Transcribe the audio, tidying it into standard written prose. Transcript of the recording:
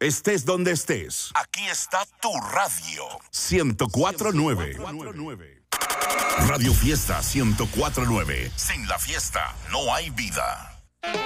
Estés donde estés. Aquí está tu radio. 104.9. Radio Fiesta 104.9. Sin la fiesta no hay vida.